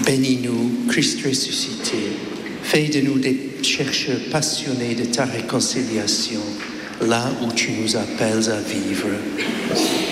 Bénis-nous, Christ ressuscité. Fais de nous des chercheurs passionnés de ta réconciliation, là où tu nous appelles à vivre.